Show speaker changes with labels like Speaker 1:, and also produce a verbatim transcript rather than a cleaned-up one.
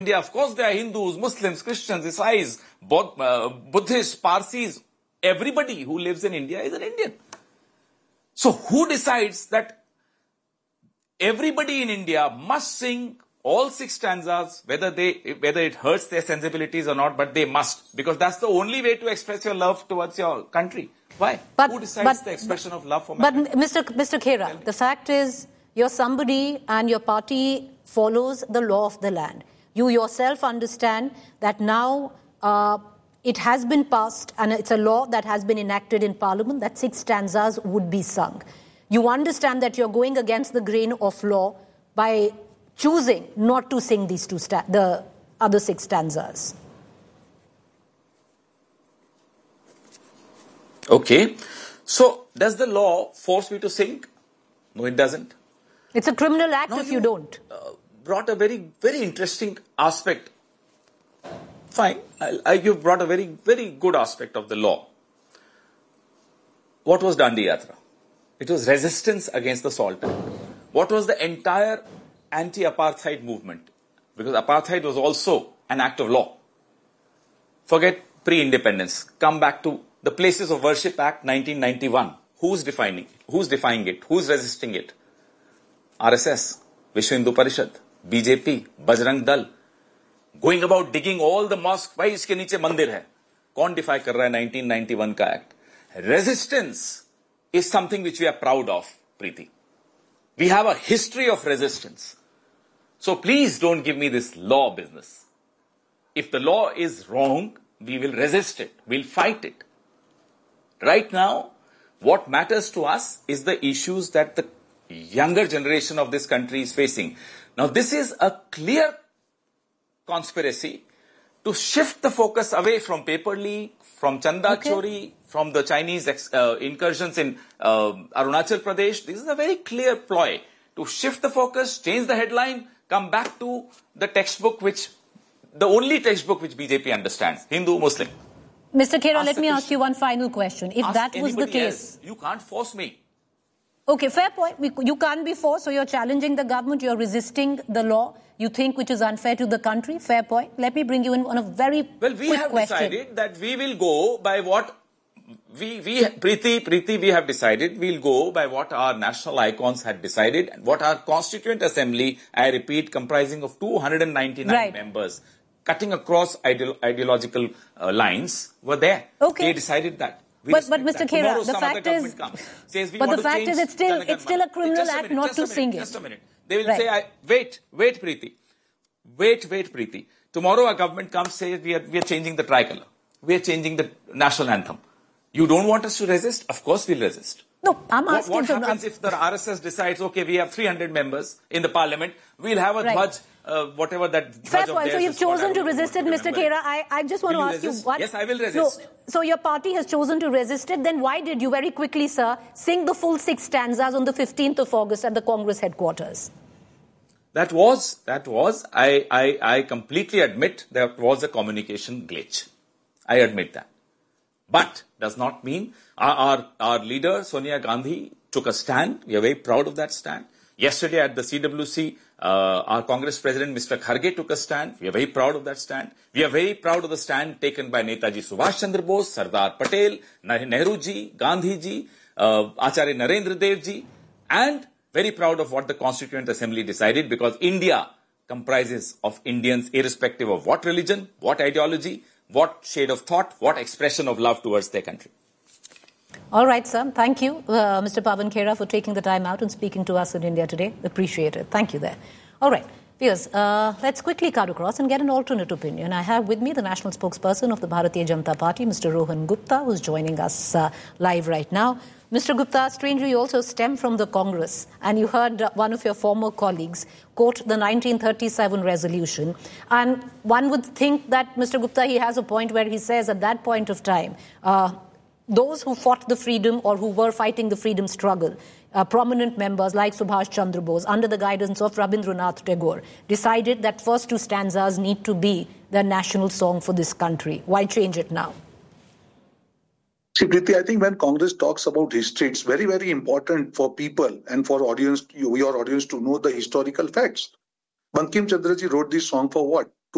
Speaker 1: India, of course, there are Hindus, Muslims, Christians, Isais, uh, Buddhists, Parsis. Everybody who lives in India is an Indian. So who decides that everybody in India must sing all six stanzas, whether they, whether it hurts their sensibilities or not, but they must, because that's the only way to express your love towards your country. Why?
Speaker 2: But,
Speaker 1: who decides
Speaker 2: but,
Speaker 1: the expression of love for
Speaker 2: But
Speaker 1: mankind?
Speaker 2: Mister Mister Khera, the fact is, you're somebody and your party follows the law of the land. You yourself understand that now uh, it has been passed and it's a law that has been enacted in Parliament that six stanzas would be sung. You understand that you're going against the grain of law by choosing not to sing these two sta- the other six stanzas.
Speaker 1: Okay. So, does the law force me to sing? No, it doesn't.
Speaker 2: It's a criminal act
Speaker 1: now
Speaker 2: if
Speaker 1: you,
Speaker 2: you don't.
Speaker 1: Uh, brought a very, very interesting aspect. Fine. I, I, you've brought a very, very good aspect of the law. What was Dandi Yatra? It was resistance against the Salt Act. What was the entire anti-apartheid movement? Because apartheid was also an act of law. Forget pre-independence. Come back to the Places of Worship Act nineteen ninety-one. Who's defining it? Who's defying it? Who's resisting it? R S S, Vishwa Hindu Parishad, B J P, Bajrang Dal. Going about digging all the mosques. Why iske niche mandir hai? Kaun defy kar raha hai nineteen ninety-one ka act? Resistance is something which we are proud of, Preeti. We have a history of resistance. So please don't give me this law business. If the law is wrong, we will resist it. We'll fight it. Right now, what matters to us is the issues that the younger generation of this country is facing. Now, this is a clear conspiracy to shift the focus away from paper leak, from Chanda
Speaker 2: okay.
Speaker 1: Chori, from the Chinese ex, uh, incursions in uh, Arunachal Pradesh. This is a very clear ploy to shift the focus, change the headline, come back to the textbook which, the only textbook which B J P understands, Hindu, Muslim.
Speaker 2: Mister Khera, let me ask you one final question. If
Speaker 1: ask
Speaker 2: that was the case...
Speaker 1: Else. You can't force me.
Speaker 2: Okay, fair point. You can't be forced, so you're challenging the government, you're resisting the law, you think which is unfair to the country. Fair point. Let me bring you in on a very
Speaker 1: Well, we
Speaker 2: quick
Speaker 1: have
Speaker 2: question.
Speaker 1: decided that we will go by what... We, we, Preeti, Preeti, we have decided we'll go by what our national icons had decided and what our Constituent Assembly, I repeat, comprising of two hundred ninety-nine
Speaker 2: right.
Speaker 1: members, cutting across ideolo ideological uh, lines, were there.
Speaker 2: Okay.
Speaker 1: They decided that. We
Speaker 2: but, but Mister Khera,
Speaker 1: Tomorrow,
Speaker 2: the fact is,
Speaker 1: comes, says we
Speaker 2: but
Speaker 1: want
Speaker 2: the
Speaker 1: to
Speaker 2: fact is, it's still, it's still a criminal act
Speaker 1: minute,
Speaker 2: not to
Speaker 1: minute,
Speaker 2: sing it.
Speaker 1: Just a minute. They will
Speaker 2: right.
Speaker 1: say, I, wait, wait, Preeti. Wait, wait, Preeti. Tomorrow a government comes, says we are, we are changing the tricolor. We are changing the national anthem. You don't want us to resist? Of course we'll resist.
Speaker 2: No, I'm asking...
Speaker 1: What, what
Speaker 2: to,
Speaker 1: happens if the R S S decides, okay, we have three hundred members in the parliament, we'll have a
Speaker 2: right.
Speaker 1: Dvaj, uh, whatever that
Speaker 2: Fair
Speaker 1: Dvaj
Speaker 2: point.
Speaker 1: of
Speaker 2: So you've chosen to resist it, Mister Khera. I, I just want
Speaker 1: will
Speaker 2: to
Speaker 1: you
Speaker 2: ask
Speaker 1: resist?
Speaker 2: you what...
Speaker 1: Yes, I will resist.
Speaker 2: No, so your party has chosen to resist it. Then why did you, very quickly, sir, sing the full six stanzas on the fifteenth of August at the Congress headquarters?
Speaker 1: That was, that was, I, I, I completely admit there was a communication glitch. I admit that. But does not mean our, our, our leader, Sonia Gandhi, took a stand. We are very proud of that stand. Yesterday at the C W C, uh, our Congress President, Mister Kharge, took a stand. We are very proud of that stand. We are very proud of the stand taken by Netaji Subhash Chandra Bose, Sardar Patel, Nehru ji, Gandhi ji, uh, Acharya Narendra Dev ji, and very proud of what the Constituent Assembly decided, because India comprises of Indians irrespective of what religion, what ideology, what shade of thought, what expression of love towards their country.
Speaker 2: All right, sir. Thank you, uh, Mister Pavan Khera, for taking the time out and speaking to us in India today. Appreciate it. Thank you there. All right. Viewers, uh, let's quickly cut across and get an alternate opinion. I have with me the national spokesperson of the Bharatiya Janata Party, Mister Rohan Gupta, who's joining us uh, live right now. Mister Gupta, strangely, you also stem from the Congress, and you heard uh, one of your former colleagues quote the nineteen thirty-seven resolution. And one would think that, Mister Gupta, he has a point where he says at that point of time, uh, those who fought the freedom or who were fighting the freedom struggle, uh, prominent members like Subhash Chandra Bose, under the guidance of Rabindranath Tagore, decided that first two stanzas need to be the national song for this country. Why change it now?
Speaker 3: See, Preeti, I think when Congress talks about history, it's very, very important for people and for audience, your audience to know the historical facts. Bankim Chandraji wrote this song for what?